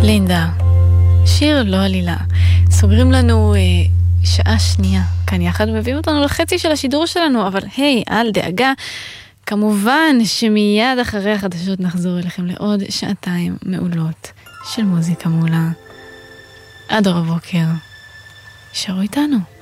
לינדה, שיר לא עלילה. סוגרים לנו שעה שנייה כאן יחד, מביאים אותנו לחצי של השידור שלנו, אבל היי, אל דאגה, כמובן שמיד אחרי החדשות נחזור אליכם לעוד שעתיים מעולות של מוזיקה מעולה. עד אור הבוקר, שרו איתנו.